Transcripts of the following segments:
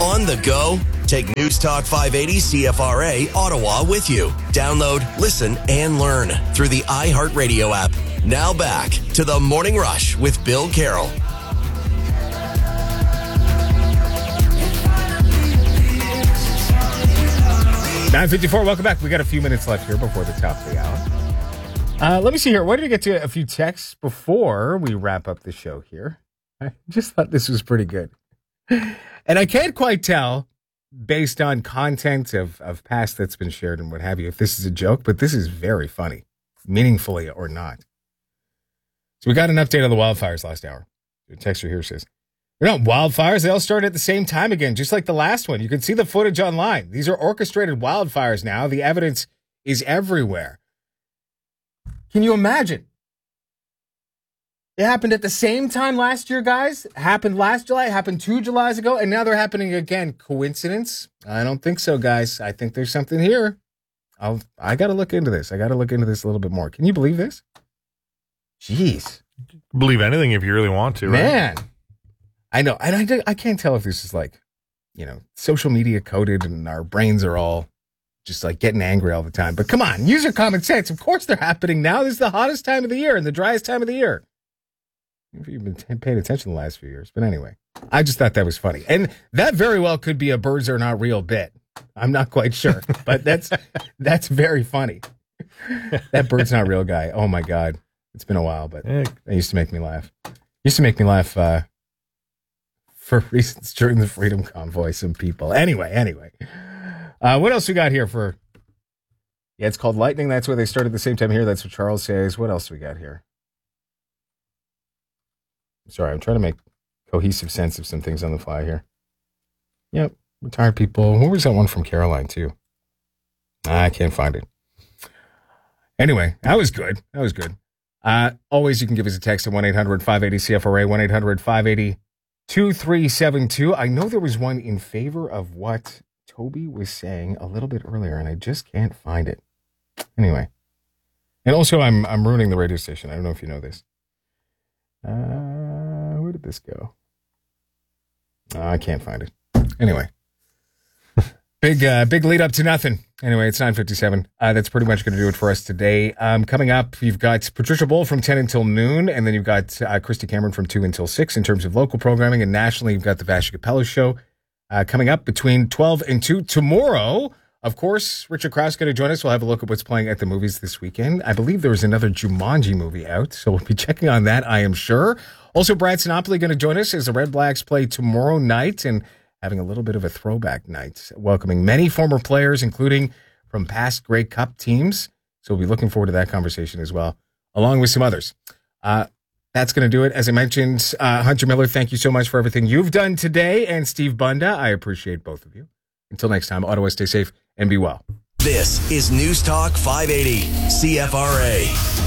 On the go? Take News Talk 580 CFRA Ottawa with you. Download, listen, and learn through the iHeartRadio app. Now back to the Morning Rush with Bill Carroll. 9:54. Welcome back. We got a few minutes left here before the top of the hour. Let me see here. Why did we get to a few texts before we wrap up the show here? I just thought this was pretty good. And I can't quite tell, based on content of past that's been shared and what have you, if this is a joke, but this is very funny, meaningfully or not. So we got an update on the wildfires last hour. The texter here says, they're not wildfires. They all started at the same time again, just like the last one. You can see the footage online. These are orchestrated wildfires now. The evidence is everywhere. Can you imagine? It happened at the same time last year, guys. It happened last July. It happened 2 Julys ago, and now they're happening again. Coincidence? I don't think so, guys. I think there's something here. I got to look into this. I got to look into this a little bit more. Can you believe this? Jeez. Believe anything if you really want to, right? Man. I know. I can't tell if this is like, social media coded and our brains are all just like getting angry all the time. But come on, use your common sense. Of course they're happening now. This is the hottest time of the year and the driest time of the year. If you've been paying attention the last few years. But anyway, I just thought that was funny. And that very well could be a birds are not real bit. I'm not quite sure. But that's very funny. That bird's not real guy. Oh, my God. It's been a while, but that used to make me laugh. For reasons during the Freedom Convoy, some people. Anyway. What else we got here for... Yeah, it's called Lightning. That's where they started at the same time here. That's what Charles says. What else we got here? Sorry, I'm trying to make cohesive sense of some things on the fly here. Yep, retired people. Where was that one from Caroline, too? I can't find it. Anyway, that was good. Always, you can give us a text at 1-800-580-CFRA, 1-800-580-2372. I know there was one in favor of what Toby was saying a little bit earlier, and I just can't find it. Anyway. And also, I'm ruining the radio station. I don't know if you know this. Where did this go? I can't find it. Anyway. Big lead up to nothing. Anyway, it's 9:57. That's pretty much going to do it for us today. Coming up, you've got Patricia Bowl from 10 until noon, and then you've got Christy Cameron from 2 until 6 in terms of local programming, and nationally, you've got the Vasha Capello Show coming up between 12 and 2. Tomorrow, of course, Richard Krause is going to join us. We'll have a look at what's playing at the movies this weekend. I believe there was another Jumanji movie out, so we'll be checking on that, I am sure. Also, Brad Sinopoli going to join us as the Red Blacks play tomorrow night, and having a little bit of a throwback night, welcoming many former players, including from past Grey Cup teams. So we'll be looking forward to that conversation as well, along with some others. That's going to do it. As I mentioned, Hunter Miller, thank you so much for everything you've done today. And Steve Bunda, I appreciate both of you. Until next time, Ottawa, stay safe and be well. This is News Talk 580 CFRA.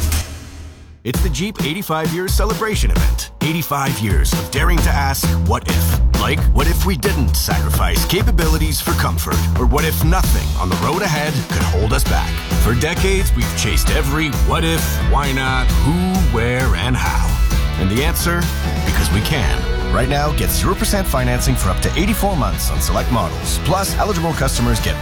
It's the Jeep 85 Years Celebration Event. 85 years of daring to ask, what if? Like, what if we didn't sacrifice capabilities for comfort? Or what if nothing on the road ahead could hold us back? For decades, we've chased every what if, why not, who, where, and how. And the answer? Because we can. Right now, get 0% financing for up to 84 months on select models. Plus, eligible customers get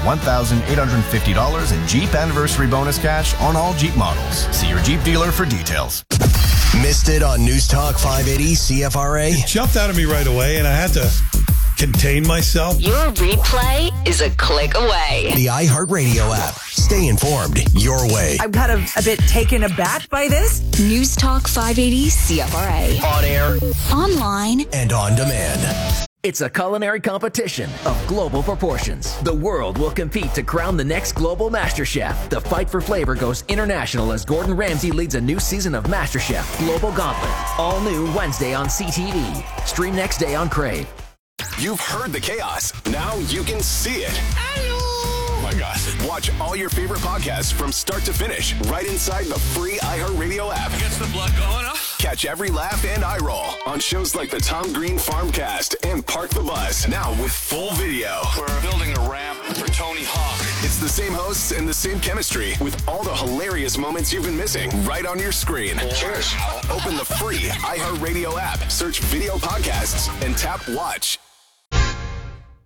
$1,850 in Jeep Anniversary Bonus Cash on all Jeep models. See your Jeep dealer for details. Missed it on News Talk 580 CFRA? It jumped out of me right away, and I had to contain myself. Your replay is a click away. The iHeartRadio app. Stay informed your way. I've got a bit taken aback by this. News Talk 580 CFRA. On air, online, and on demand. It's a culinary competition of global proportions. The world will compete to crown the next global Master Chef. The fight for flavor goes international as Gordon Ramsay leads a new season of Master Chef Global Gauntlet. All new Wednesday on CTV. Stream next day on Crave. You've heard the chaos. Now you can see it. Oh my gosh. Watch all your favorite podcasts from start to finish right inside the free iHeartRadio app. Gets the blood going, huh? Catch every laugh and eye roll on shows like the Tom Green Farmcast and Park the Bus. Now with full video. We're building a ramp for Tony Hawk. It's the same hosts and the same chemistry with all the hilarious moments you've been missing right on your screen. Cheers. Open the free iHeartRadio app, search video podcasts, and tap watch.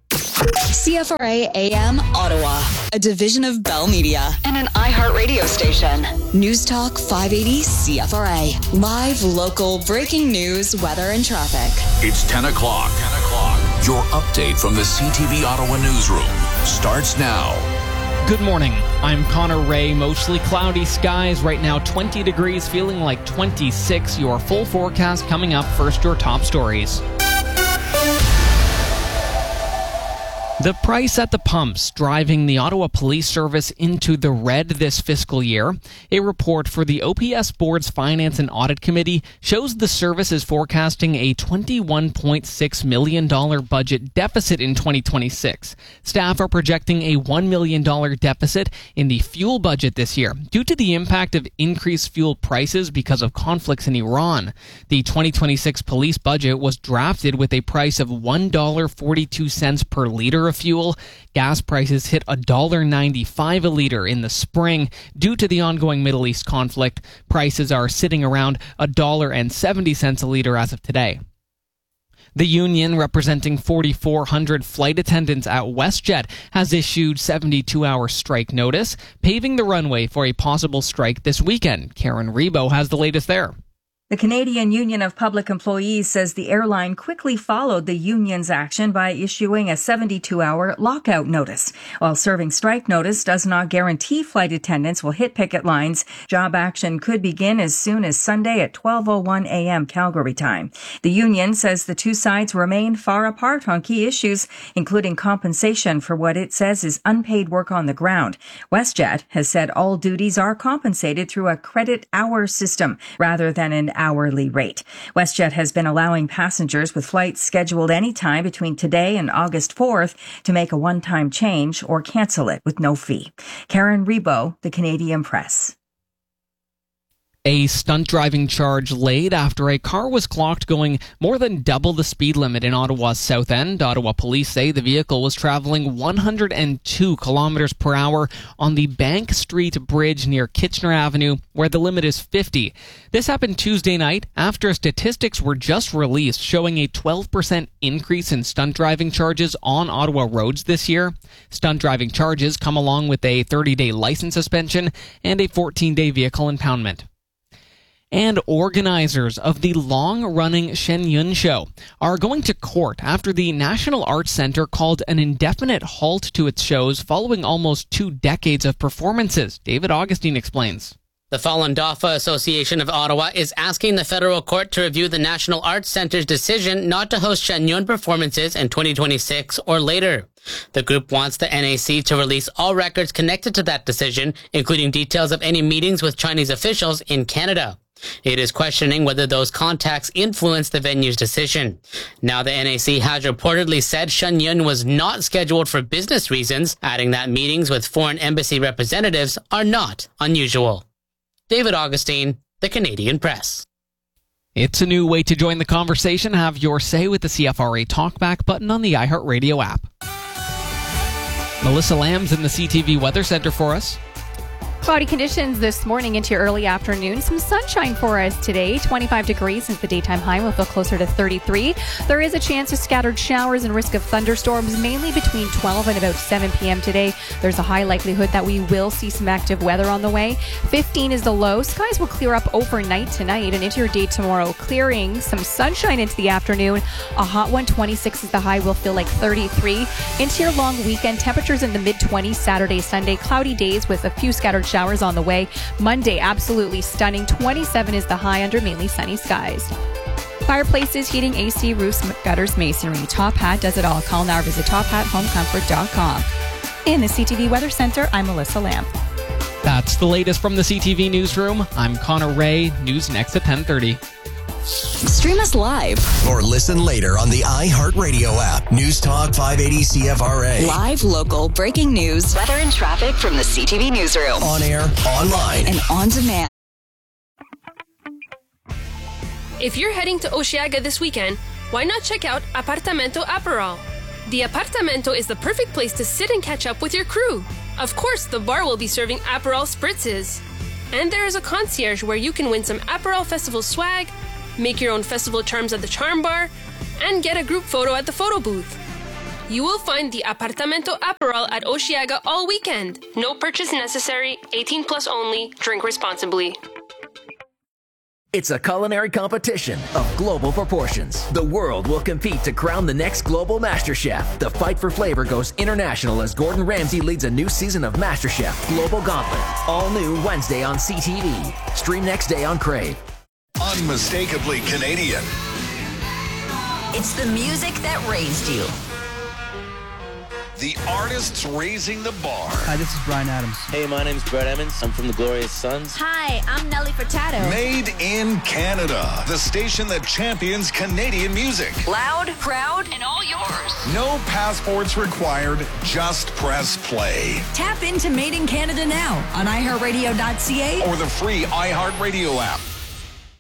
CFRA AM Ottawa, a division of Bell Media and an iHeart radio station. News Talk 580 CFRA. Live, local, breaking news, weather, and traffic. It's 10 o'clock. Your update from the CTV Ottawa newsroom starts now. Good morning. I'm Connor Ray. Mostly cloudy skies. Right now 20 degrees, feeling like 26. Your full forecast coming up. First, your top stories. The price at the pumps driving the Ottawa Police Service into the red this fiscal year. A report for the OPS Board's Finance and Audit Committee shows the service is forecasting a $21.6 million budget deficit in 2026. Staff are projecting a $1 million deficit in the fuel budget this year due to the impact of increased fuel prices because of conflicts in Iran. The 2026 police budget was drafted with a price of $1.42 per liter of fuel. Gas prices hit $1.95 a liter in the spring due to the ongoing Middle East conflict. Prices are sitting around $1.70 a liter as of today. The union, representing 4,400 flight attendants at WestJet, has issued 72-hour strike notice, paving the runway for a possible strike this weekend. Karen Rebo has the latest there. The Canadian Union of Public Employees says the airline quickly followed the union's action by issuing a 72-hour lockout notice. While serving strike notice does not guarantee flight attendants will hit picket lines, job action could begin as soon as Sunday at 12:01 a.m. Calgary time. The union says the two sides remain far apart on key issues, including compensation for what it says is unpaid work on the ground. WestJet has said all duties are compensated through a credit hour system rather than an hourly rate. WestJet has been allowing passengers with flights scheduled any time between today and August 4th to make a one-time change or cancel it with no fee. Karen Rebo, The Canadian Press. A stunt driving charge laid after a car was clocked going more than double the speed limit in Ottawa's South End. Ottawa police say the vehicle was traveling 102 kilometers per hour on the Bank Street Bridge near Kitchener Avenue, where the limit is 50. This happened Tuesday night after statistics were just released showing a 12% increase in stunt driving charges on Ottawa roads this year. Stunt driving charges come along with a 30-day license suspension and a 14-day vehicle impoundment. And organizers of the long-running Shen Yun Show are going to court after the National Arts Centre called an indefinite halt to its shows following almost 2 decades of performances. David Augustine explains. The Falun Dafa Association of Ottawa is asking the federal court to review the National Arts Centre's decision not to host Shen Yun performances in 2026 or later. The group wants the NAC to release all records connected to that decision, including details of any meetings with Chinese officials in Canada. It is questioning whether those contacts influenced the venue's decision. Now the NAC has reportedly said Shen Yun was not scheduled for business reasons, adding that meetings with foreign embassy representatives are not unusual. David Augustine, The Canadian Press. It's a new way to join the conversation. Have your say with the CFRA Talkback button on the iHeartRadio app. Melissa Lamb's in the CTV Weather Center for us. Cloudy conditions this morning into early afternoon. Some sunshine for us today. 25 degrees since the daytime high will feel closer to 33. There is a chance of scattered showers and risk of thunderstorms, mainly between 12 and about 7 p.m. today. There's a high likelihood that we will see some active weather on the way. 15 is the low. Skies will clear up overnight tonight and into your day tomorrow, clearing some sunshine into the afternoon. A hot one, 26 is the high, will feel like 33. Into your long weekend, temperatures in the mid-20s Saturday, Sunday. Cloudy days with a few scattered showers on the way. Monday, absolutely stunning. 27 is the high under mainly sunny skies. Fireplaces, heating, AC, roofs, gutters, masonry. Top Hat does it all. Call now or visit tophathomecomfort.com. In the CTV Weather Center, I'm Melissa Lamb. That's the latest from the CTV Newsroom. I'm Connor Ray. News next at 10:30. Stream us live or listen later on the iHeartRadio app. News Talk 580 CFRA. Live, local, breaking news, weather and traffic from the CTV Newsroom. On air, online, and on demand. If you're heading to Osheaga this weekend, why not check out Apartamento Aperol? The Apartamento is the perfect place to sit and catch up with your crew. Of course, the bar will be serving Aperol spritzes. And there is a concierge where you can win some Aperol Festival swag, make your own festival charms at the Charm Bar, and get a group photo at the photo booth. You will find the Apartamento Aperol at Osheaga all weekend. No purchase necessary, 18 plus only, drink responsibly. It's a culinary competition of global proportions. The world will compete to crown the next global MasterChef. The fight for flavor goes international as Gordon Ramsay leads a new season of MasterChef Global Gauntlet. All new Wednesday on CTV. Stream next day on Crave. Unmistakably Canadian. It's the music that raised you. The artists raising the bar. Hi, this is Bryan Adams. Hey, my name's Brett Emmons. I'm from the Glorious Sons. Hi, I'm Nelly Furtado. Made in Canada, the station that champions Canadian music. Loud, proud, and all yours. No passports required, just press play. Tap into Made in Canada now on iHeartRadio.ca or the free iHeartRadio app.